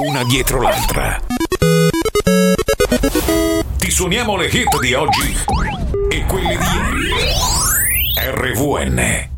una dietro l'altra. Ti suoniamo le hit di oggi e quelle di ieri. RVN